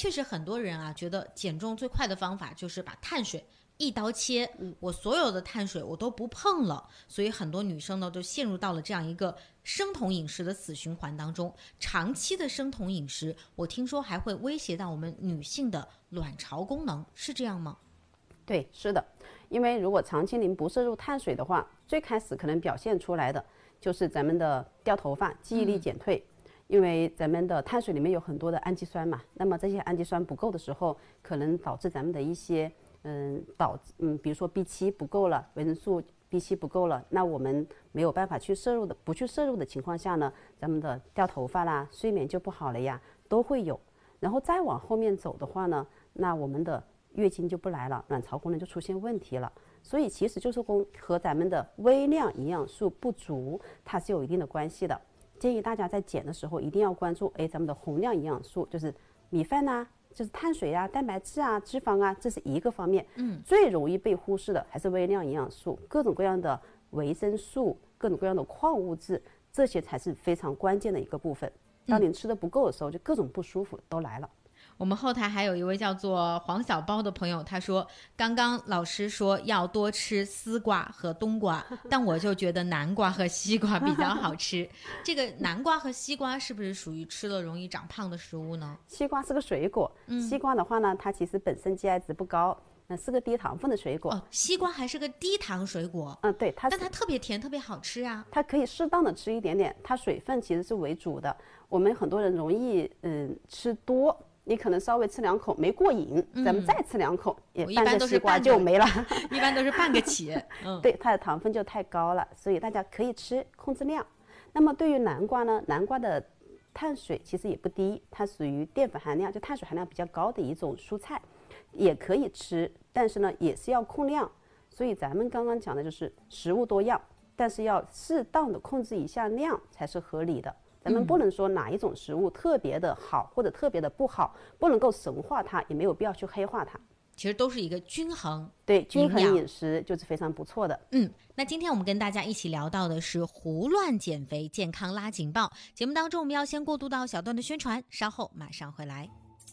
确实很多人啊觉得减重最快的方法就是把碳水一刀切，我所有的碳水我都不碰了，所以很多女生呢都陷入到了这样一个生酮饮食的死循环当中。长期的生酮饮食，我听说还会威胁到我们女性的卵巢功能，是这样吗？ 对，是的，因为如果长期您不摄入碳水的话，最开始可能表现出来的就是咱们的掉头发、记忆力减退。因为咱们的碳水里面有很多的氨基酸嘛，那么这些氨基酸不够的时候，可能导致咱们的一些比如说 B7 不够了，维生素 B7 不够了，那我们没有办法不去摄入的情况下呢，咱们的掉头发啦、睡眠就不好了呀，都会有。然后再往后面走的话呢，那我们的月经就不来了，卵巢功能就出现问题了。所以其实就是和咱们的微量营养素不足，它是有一定的关系的。建议大家在减的时候一定要关注，咱们的宏量营养素就是米饭呐、就是碳水啊、蛋白质啊、脂肪啊，这是一个方面。最容易被忽视的还是微量营养素，各种各样的维生素、各种各样的矿物质，这些才是非常关键的一个部分。当你吃的不够的时候，就各种不舒服都来了。 我们后台还有一位叫做黄小包的朋友，他说刚刚老师说要多吃丝瓜和冬瓜，但我就觉得南瓜和西瓜比较好吃。这个南瓜和西瓜是不是属于吃了容易长胖的食物呢？ 西瓜是个水果，西瓜的话呢，它其实本身 GI 值不高，是个低糖分的水果。 西瓜还是个低糖水果。 对，但它特别甜，特别好吃啊。 它可以适当的吃一点点，它水分其实是为主的。我们很多人容易吃多。你可能稍微吃2口没过瘾，咱们再吃2口，也半个西瓜就没了。 一般都是半个起。 对，它的糖分就太高了，所以大家可以吃，控制量。那么对于南瓜呢，南瓜的碳水其实也不低，它属于淀粉含量就碳水含量比较高的一种蔬菜，也可以吃，但是呢也是要控量。所以咱们刚刚讲的就是食物多样，但是要适当的控制一下量才是合理的。咱们不能说哪一种食物特别的好或者特别的不好，不能够神化它，也没有必要去黑化它。 其实都是一个均衡， 对，均衡饮食就是非常不错的。 那今天我们跟大家一起聊到的是胡乱减肥，健康拉警报。节目当中我们要先过渡到小段的宣传，稍后马上回来。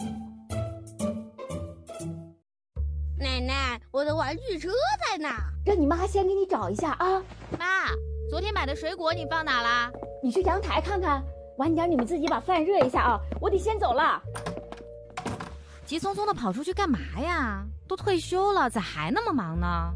奶奶，我的玩具车在哪？ 让你妈先给你找一下啊。 妈，昨天买的水果你放哪啦？ 你去阳台看看。晚点你们自己把饭热一下啊，我得先走了。 急匆匆的跑出去干嘛呀？都退休了，咋还那么忙呢？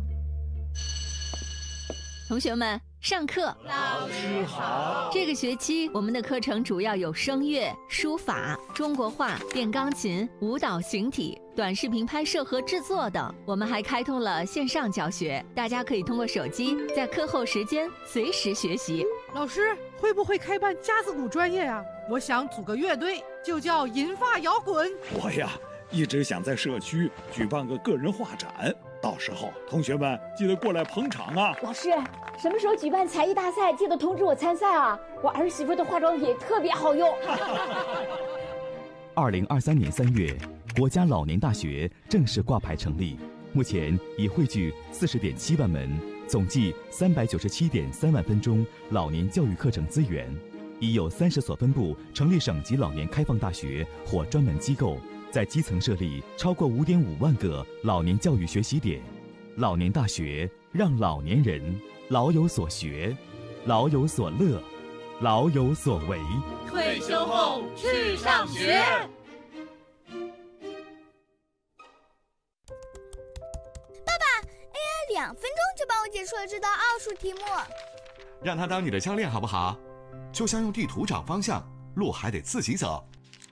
同学们，上课。 老师好。 这个学期我们的课程主要有声乐、书法、中国画、电钢琴、舞蹈、形体、短视频拍摄和制作等。我们还开通了线上教学，大家可以通过手机在课后时间随时学习。 老师，会不会开办架子鼓专业呀？我想组个乐队，就叫银发摇滚。 我呀，一直想在社区举办个个人画展，到时候同学们记得过来捧场啊。 老师，什么时候举办才艺大赛，记得通知我参赛啊，我儿媳妇的化妆品特别好用。 2023年3月，国家老年大学正式挂牌成立，目前已汇聚40.7万门，总计397.3万分钟老年教育课程资源，已有30所分部成立省级老年开放大学或专门机构，在基层设立超过5.5万个老年教育学习点。老年大学让老年人老有所学，老有所乐，老有所为。 退休后去上学。 爸爸 ，AI 2分钟就帮我解出了这道奥数题目。 让他当你的教练好不好？就像用地图找方向，路还得自己走。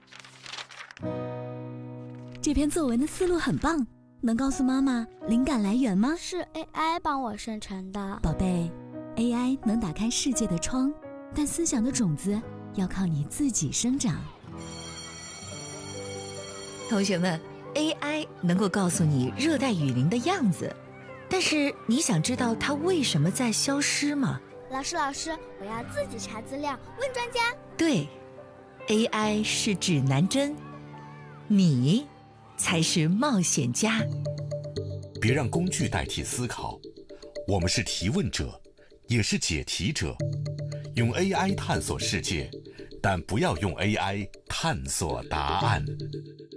这篇作文的思路很棒，能告诉妈妈灵感来源吗？ 是 AI 帮我生成的。 宝贝， AI 能打开世界的窗，但思想的种子要靠你自己生长。 同学们， AI 能够告诉你热带雨林的样子，但是你想知道它为什么在消失吗？ 老师，我要自己查资料，问专家。 对， AI 是指南针，你才是冒险家。 别让工具代替思考，我们是提问者，也是解题者。用 AI 探索世界，但不要用 AI 探索答案。